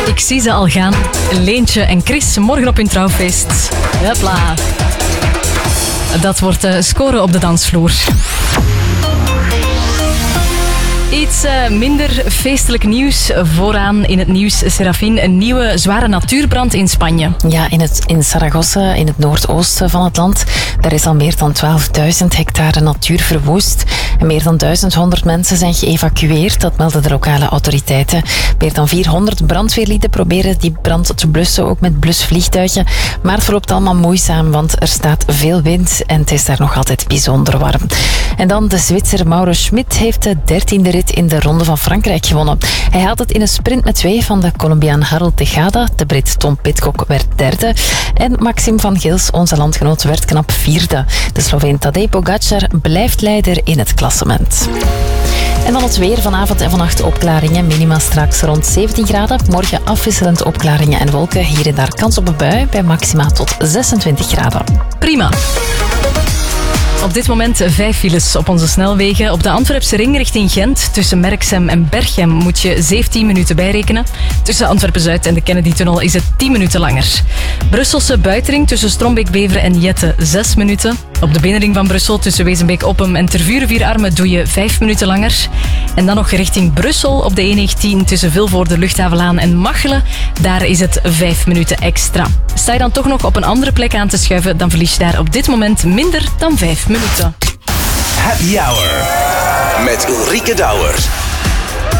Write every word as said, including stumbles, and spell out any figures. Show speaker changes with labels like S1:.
S1: Ik zie ze al gaan. Leentje en Chris morgen op hun trouwfeest. Hopla. Dat wordt uh, scoren op de dansvloer. Iets uh, minder feestelijk nieuws. Vooraan in het nieuws, Serafine. Een nieuwe zware natuurbrand in Spanje.
S2: Ja, in, het, in Zaragoza, in het noordoosten van het land. Daar is al meer dan twaalfduizend hectare natuur verwoest. En meer dan duizendhonderd mensen zijn geëvacueerd. Dat melden de lokale autoriteiten. Meer dan vierhonderd brandweerlieden proberen die brand te blussen, ook met blusvliegtuigen. Maar het verloopt allemaal moeizaam, want er staat veel wind en het is daar nog altijd bijzonder warm. En dan de Zwitser Mauro Schmid heeft de dertiende rit in de Ronde van Frankrijk gewonnen. Hij haalt het in een sprint met twee van de Colombiaan Harold Tejada. De Brit Tom Pidcock werd derde. En Maxim van Gils, onze landgenoot, werd knap vierde. De Sloveen Tadej Pogacar blijft leider in het klassement. En dan het weer. Vanavond en vannacht opklaringen. Minima straks rond zeventien graden. Morgen afwisselend opklaringen en wolken. Hier en daar kans op een bui bij maxima tot zesentwintig graden.
S1: Prima. Op dit moment vijf files op onze snelwegen. Op de Antwerpse ring richting Gent, tussen Merksem en Berchem, moet je zeventien minuten bijrekenen. Tussen Antwerpen-Zuid en de Kennedy-tunnel is het tien minuten langer. Brusselse buitenring tussen Strombeek-Beveren en Jette, zes minuten. Op de binnenring van Brussel tussen Wezenbeek-Oppem en Tervuren-Vierarmen doe je vijf minuten langer. En dan nog richting Brussel op de E negentien tussen Vilvoorde, Luchthavenlaan en Machelen. Daar is het vijf minuten extra. Sta je dan toch nog op een andere plek aan te schuiven, dan verlies je daar op dit moment minder dan vijf minuten.
S3: Happy Hour met Ulrike Douwers.